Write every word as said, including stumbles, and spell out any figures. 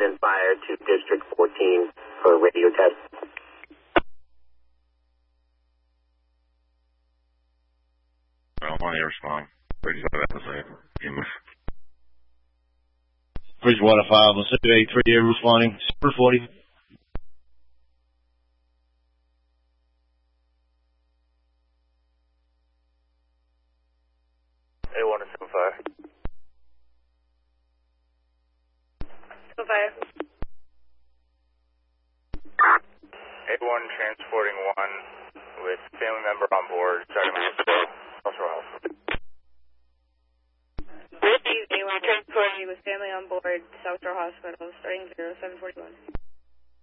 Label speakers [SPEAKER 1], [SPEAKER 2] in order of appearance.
[SPEAKER 1] and fire to District fourteen for radio test.
[SPEAKER 2] Well, why you respond? Bridgewater, that's the same.
[SPEAKER 3] Bridgewater five on City eighty-three here responding. Super forty.
[SPEAKER 4] A one to seven five.
[SPEAKER 5] seven five.
[SPEAKER 4] A one transporting one with family member on board, second hospital, Southshore Hospital.
[SPEAKER 5] A one transporting with family on board, South Shore Hospital, starting zero seven forty-one.